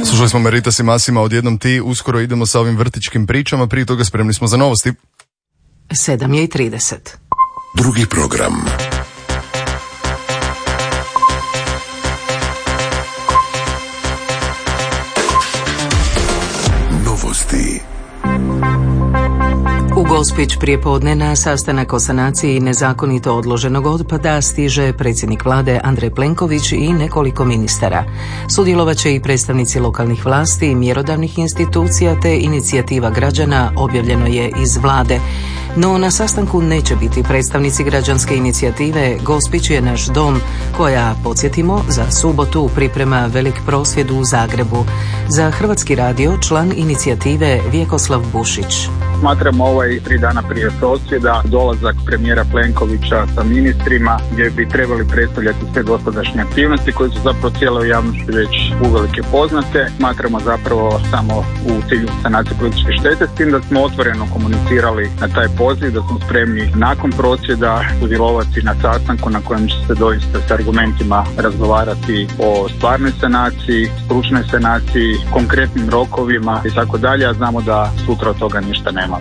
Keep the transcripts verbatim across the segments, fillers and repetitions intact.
Slušali smo Meritas i Masima, odjednom ti. Uskoro idemo sa ovim vrtićkim pričama, prije toga spremni smo za novosti. sedam je i trideset. Drugi program. Novosti. U Gospić prijepodne na sastanak o sanaciji nezakonito odloženog otpada stiže predsjednik vlade Andrej Plenković i nekoliko ministara. Sudjelovat će i predstavnici lokalnih vlasti, mjerodavnih institucija te inicijativa građana, objavljeno je iz vlade. No na sastanku neće biti predstavnici građanske inicijative Gospić je naš dom, koja, podsjetimo, za subotu priprema velik prosvjed u Zagrebu. Za Hrvatski radio član inicijative Vjekoslav Bušić. Smatramo ovaj tri dana prije prosvjeda dolazak premijera Plenkovića sa ministrima gdje bi trebali predstavljati sve gospodarske aktivnosti koje su zapravo cijeloj javnosti već uvelike poznate. Smatramo zapravo samo u cilju sanacije političke štete, s tim da smo otvoreno komunicirali na taj poziv, da smo spremni nakon prosvjeda sudjelovati na sastanku na kojem će se doista s argumentima razgovarati o stvarnoj sanaciji, stručnoj sanaciji, konkretnim rokovima i tako dalje, a znamo da sutra od toga ništa nema.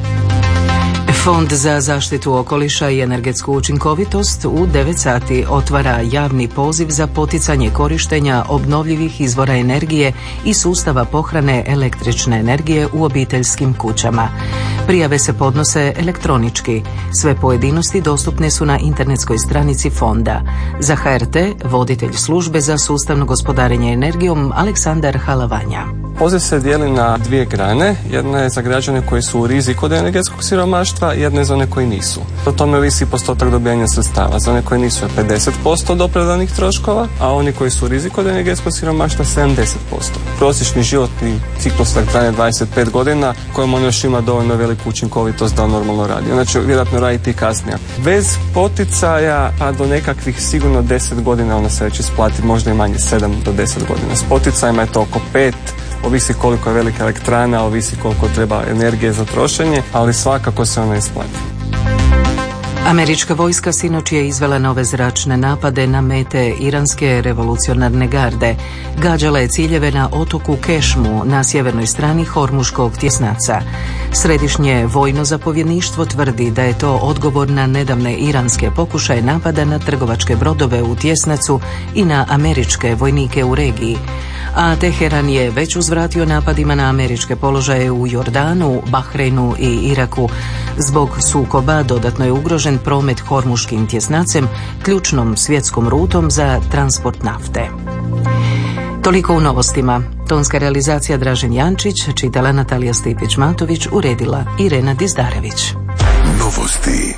Fond za zaštitu okoliša i energetsku učinkovitost u devet sati otvara javni poziv za poticanje korištenja obnovljivih izvora energije i sustava pohrane električne energije u obiteljskim kućama. Prijave se podnose elektronički. Sve pojedinosti dostupne su na internetskoj stranici fonda. Za H R T voditelj službe za sustavno gospodarenje energijom Aleksandar Halavanja. Poziv se dijeli na dvije grane. Jedna je za građane koji su u riziku od energetskog siromaštva, jedna je za one koji nisu. O tome ovisi postotak dobijanja sredstava. Za one koji nisu je pedeset posto od opravdanih troškova, a oni koji su u riziku od energetskog siromaštva sedamdeset posto. Prosječni životni ciklus elektrane dvadeset pet godina, kojem on još ima dovoljno veliku učinkovitost da on normalno radi. Ona će vjerojatno raditi i kasnije. Bez poticaja pa do nekakvih sigurno deset godina ona se već isplati, možda i manje, sedam do deset godina. S poticajima je to oko pet. Ovisi koliko je velika elektrana, ovisi koliko treba energije za trošenje, ali svakako se ona isplati. Američka vojska sinoć je izvela nove zračne napade na mete iranske revolucionarne garde. Gađala je ciljeve na otoku Kešmu na sjevernoj strani Hormuškog tjesnaca. Središnje vojno zapovjedništvo tvrdi da je to odgovor na nedavne iranske pokušaje napada na trgovačke brodove u tjesnacu i na američke vojnike u regiji. A Teheran je već uzvratio napadima na američke položaje u Jordanu, Bahreinu i Iraku. Zbog sukoba dodatno je ugrožen promet Hormuškim tjesnacem, ključnom svjetskom rutom za transport nafte. Toliko u novostima. Tonska realizacija Dražen Jančić, čitala Natalija Stipić-Matović, uredila Irena Dizdarević. Novosti.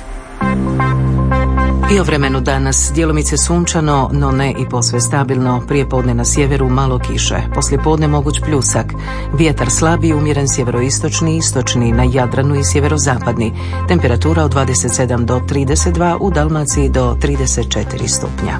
I o vremenu danas, djelomice sunčano, no ne i posve stabilno. Prije podne na sjeveru malo kiše, poslije podne moguć pljusak. Vjetar slabiji, umjeren sjeveroistočni i istočni, na Jadranu i sjeverozapadni. Temperatura od dvadeset sedam do trideset dva, u Dalmaciji do trideset četiri stupnja.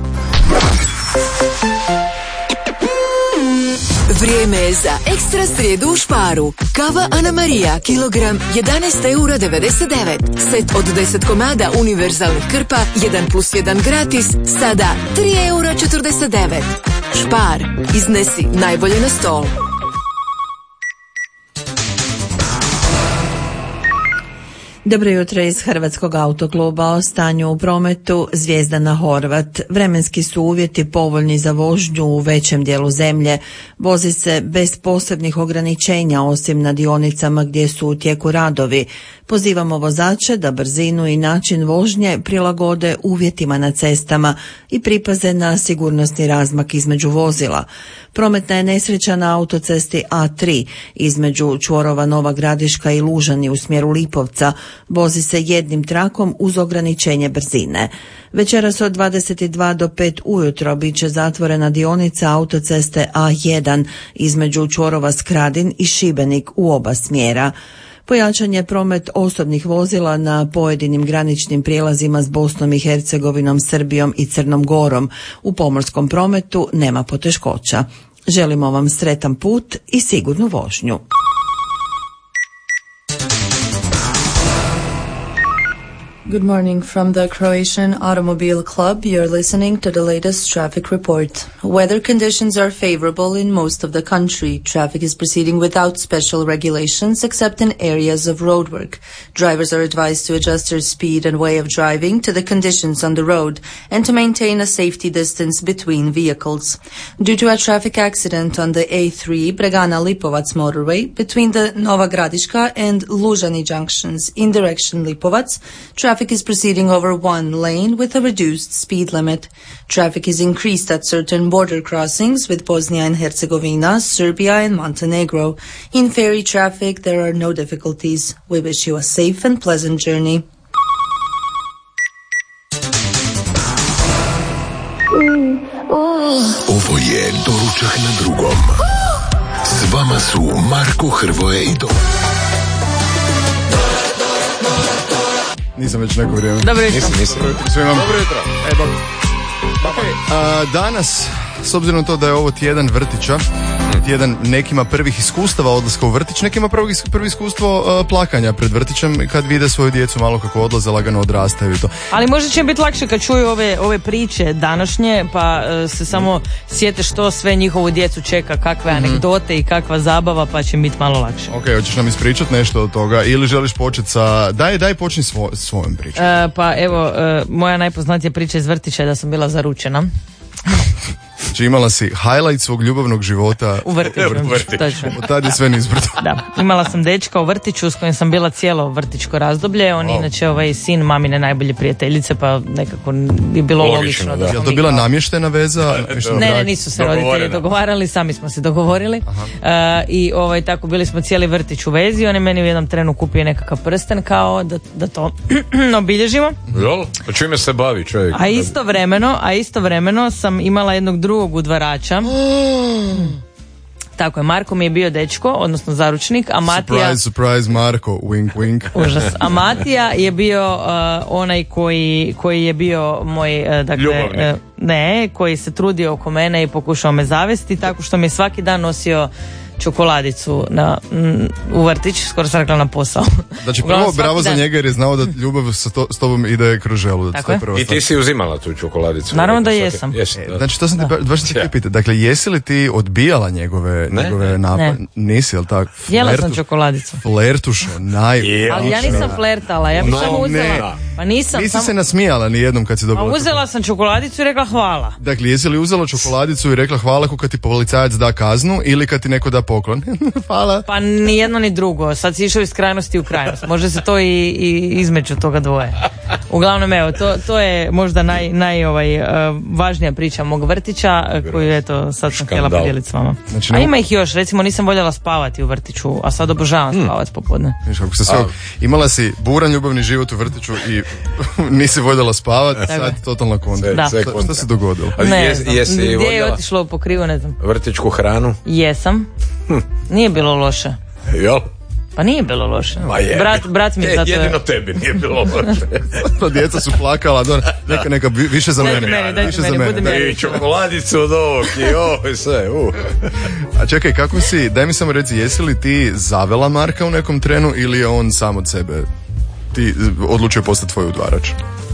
Vrijeme je za ekstra srijedu u Sparu. Kava Ana Marija, kilogram jedanaest eura devedeset devet. Set od deset komada univerzalnih krpa, jedan plus jedan gratis, sada tri eura četrdeset devet. Spar, iznesi najbolje na stol. Dobro jutro iz Hrvatskog autokluba. O stanju u prometu. Zvijezdana Horvat. Vremenski su uvjeti povoljni za vožnju u većem dijelu zemlje. Vozi se bez posebnih ograničenja, osim na dionicama gdje su u tijeku radovi. Pozivamo vozače da brzinu i način vožnje prilagode uvjetima na cestama i pripaze na sigurnosni razmak između vozila. Prometna je nesreća na autocesti A tri između čvorova Nova Gradiška i Lužani u smjeru Lipovca. Vozi se jednim trakom uz ograničenje brzine. Večeras od dvadeset dva do pet ujutro bit će zatvorena dionica autoceste A jedan između čvorova Skradin i Šibenik u oba smjera. Pojačan je promet osobnih vozila na pojedinim graničnim prijelazima s Bosnom i Hercegovinom, Srbijom i Crnom Gorom. U pomorskom prometu nema poteškoća. Želimo vam sretan put i sigurnu vožnju. Good morning from the Croatian Automobile Club. You're listening to the latest traffic report. Weather conditions are favorable in most of the country. Traffic is proceeding without special regulations except in areas of roadwork. Drivers are advised to adjust their speed and way of driving to the conditions on the road and to maintain a safety distance between vehicles. Due to a traffic accident on the A three Bregana-Lipovac motorway between the Nova Gradiška and Lužani junctions in direction Lipovac, traffic is proceeding over one lane with a reduced speed limit. Traffic is increased at certain border crossings with Bosnia and Herzegovina, Serbia and Montenegro. In ferry traffic, there are no difficulties. We wish you a safe and pleasant journey. Ovo je Doručak na drugom. S vama su Marko, Hrvoje i Dom. Nisam već neko vrijeme. Dobro jutro. Nisam, nisam. Dobro jutro. E, dobro. Okay. A, danas, s obzirom na to da je ovo tjedan vrtića, tjedan nekima prvih iskustava odlaska u vrtić, nekima prvi, prvi iskustvo uh, plakanja pred vrtićem kad vide svoju djecu malo kako odlaze, lagano odrastaju i to. Ali možda će im biti lakše kad čuju ove, ove priče današnje, pa uh, se samo sjete što sve njihovu djecu čeka, kakve mm-hmm. anegdote i kakva zabava, pa će im biti malo lakše. Ok, hoćeš nam ispričati nešto od toga ili želiš početi sa... Daj, daj počni svo, svojom pričom. Uh, pa evo, uh, moja najpoznatija priča iz vrtića je da sam bila zaručena. Znači imala si highlight svog ljubavnog života u vrtiću. Od tad je sve nizbrdo. Da, imala sam dečka u vrtiću s kojim sam bila cijelo vrtićko razdoblje. On je wow. inače ovaj sin mamine najbolje prijateljice, pa nekako je bilo logično. logično da. Je li to bila namještena veza? Ne, ne, nisu se roditelji dogovarali, sami smo se dogovorili. Uh, I ovaj, tako bili smo cijeli vrtić u vezi. On je meni u jednom trenu kupio nekakav prsten kao da, da to obilježimo. Jel? Pa čime se bavi čovjek? A istovremeno, a istovremeno sam imala jednog drugog udvarača. Tako je, Marko mi je bio dečko, odnosno zaručnik, a Matija... Surprise, surprise, Marko, wink, wink. Užas. A Matija je bio uh, onaj koji, koji je bio moj, uh, dakle, uh, ne, koji se trudio oko mene i pokušao me zavesti, tako što mi je svaki dan nosio čokoladicu na, m, u vrtić, skoro sam rekla na posao. Znači prvo bravo za njega jer je znao da ljubav sa to, s tobom ide kroz želudac. Tako je. I ti si uzimala tu čokoladicu? Naravno da jesam. Jesi, da. Znači to sam te, baš sam te pitao. Dakle, jesi li ti odbijala njegove, ne? njegove napade? Nisi, jel tako? Jela sam čokoladicu. Flertušo, naj... Ali ja nisam flertala, ja bih no, samo uzela. Ne. Pa nisam. Nisi sam... se nasmijala ni jednom kad si dobila. A uzela sam čokoladicu i rekla hvala. Dakle, jesi li uzela čokoladicu i rekla hvala ko kad ti policajac da kaznu ili kad ti neko da poklon? Hvala. Pa ni jedno ni drugo. Sad si išao iz krajnosti u krajnost. Može se to i, i između toga dvoje. Uglavnom, evo, to, to je možda naj, naj ovaj, uh, važnija priča mog vrtića, koju eto sad sam htjela podijeliti s vama. Znači, a ima ih još, recimo nisam voljela spavati u vrtiću, a sad obožavam hmm. spavati popodne. Kako se sve, imala si buran ljubavni život u vrtiću i nisi voljela spavati, sad totalna kontra. Da. Šta, šta se dogodilo? Ne, ne znam, jesi gdje voljela? Je otišlo po krivu, ne znam. Vrtićku hranu? Jesam. Hm. Nije bilo loše. Jel? Pa nije bilo loše. Je. Brat, brat mi je, zato... Jedino tebi nije bilo loše. Djeca su plakala, neka, neka više za mene. mene, dajte više mene, za budem mene. I čokoladicu od ovog i ovo i sve. Uh. A čekaj, kako si, daj mi samo reci, jesi li ti zavela Marka u nekom trenu ili je on sam od sebe ti odlučio postati tvoj udvarač?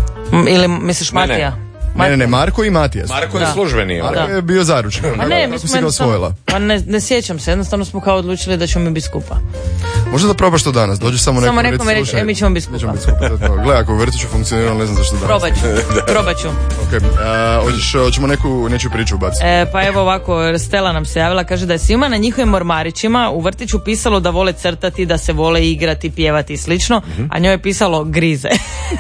M, ili misliš Matija? Ne, ne. Ne, ne, ne, Marko i Matija. Marko je da. službeni. Marko da. je bio zaručen. Pa ne, mi smo jednostavno, pa ne, ne sjećam se, jednostavno smo kao odlučili da ćemo mi biti skupa. Možda da probaš to danas, dođi samo nekom reći. Samo nekom reći, e, mi ćemo biti skupa. Gledaj, ako u vrtiću funkcionira, ne znam zašto danas. Probat ću, probat ću. Ok, hoćeš, hoćemo neku, neću priču ubaciti. E, pa evo ovako, Stella nam se javila, kaže da je svima na njihovim ormarićima u vrtiću pisalo da vole crtati, da se vole igrati, pjevati i slično, mm-hmm. a njoj je pisalo grize.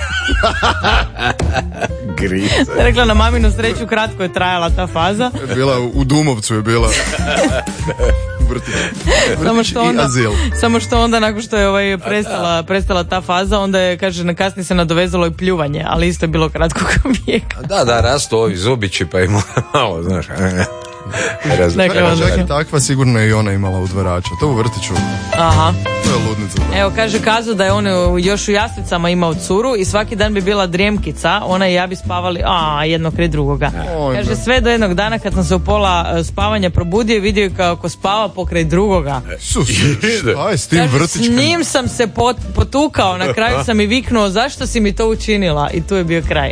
Grize. Rekla na maminu sreću, kratko je trajala ta faza. Je bila u Dumovcu je bila. Vrtić. Samo što onda, samo što onda nakon što je ovaj prestala, prestala ta faza, onda je, kaže, na kasnije se nadovezalo i pljuvanje, ali isto je bilo kratko kao vijeka. Da, da, rastu ovi zubići pa ima malo, znaš. Dakle, Čak odlično. i takva sigurno je i ona imala u dvoraču. To u vrtiću. Aha. To je ludnica. Evo, kaže Kazu da je on još u jaslicama imao curu i svaki dan bi bila drijemkica, ona i ja bi spavali, a jedno kraj drugoga. Oj, Kaže, da. sve do jednog dana kad sam se u pola e, spavanja probudio i vidio kako spava pokraj drugoga. Sus, šta je s tim Kaže, s vrtićkim? njim sam se pot, potukao, na kraju sam i viknuo, zašto si mi to učinila? I tu je bio kraj.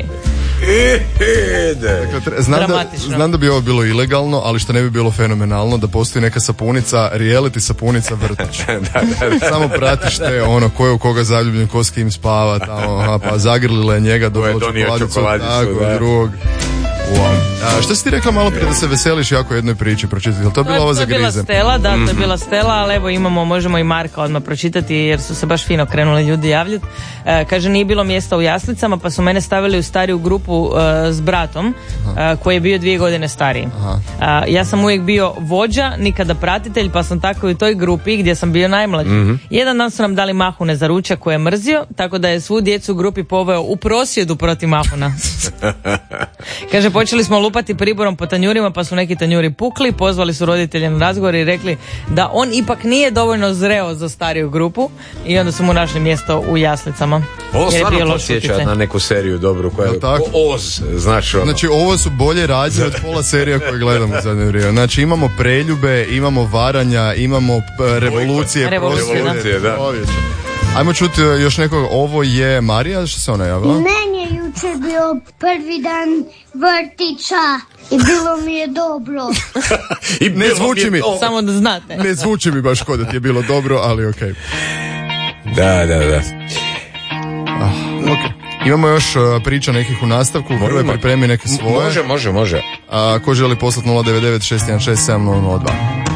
Ide. Dakle, tre- Znam da, Dramatično. znam da bi ovo bilo ilegalno, ali što ne bi bilo fenomenalno da postoji neka sapunica, reality sapunica vrtić. Samo pratiš te ono ko je u koga zaljubljen, ko s kim spava tamo, aha, pa zagrlila je njega, Ko je dobila donio čokoladicu, čokoladicu, tako, da. drugog. Wow. A što si ti rekla malo prije da se veseliš jako jednoj priči pročitati? Je li to bila ova To za je bila grize? Stela, da, to je bila Stela, ali evo imamo, možemo i Marka odmah pročitati jer su se baš fino krenuli ljudi javljati. E, kaže, nije bilo mjesta u jaslicama pa su mene stavili u stariju grupu e, s bratom e, koji je bio dvije godine stariji. A, ja sam uvijek bio vođa, nikada pratitelj, pa sam tako i u toj grupi gdje sam bio najmlađi. Jedan dan su nam dali mahune za ručak koje je mrzio, tako da je svu djecu u grupi poveo u prosvjedu protiv mahuna. Kaže, počeli smo lupati priborom po tanjurima pa su neki tanjuri pukli, pozvali su roditelje na razgovor i rekli da on ipak nije dovoljno zreo za stariju grupu i onda su mu našli mjesto u jaslicama. Ovo jer je bio stvarno loš podsjeća utjecaj. na neku seriju dobru koja je Jel tako? ko Oz, znači ono. Znači, ovo su bolje radnje od pola serija koje gledamo u zadnje vrijeme. Znači, imamo preljube, imamo varanja, imamo p- revolucije. Revolucije, prosvjede. Revolucije, da. Čovječe. Ajmo čuti uh, još nekog. Ovo je Marija, što se ona javila? Meni je jučer bio prvi dan vrtića i bilo mi je dobro. I Ne bilo zvuči je mi. to. Samo da znate. Ne zvuči mi baš kod da ti je bilo dobro, ali okej. Da, da, da. Ok. Imamo još uh, priča nekih u nastavku. Prvo je Možemo. pripremi neke svoje. Može, može, može. A ko želi poslati nula devet devet šest jedan šest sedam nula nula dva.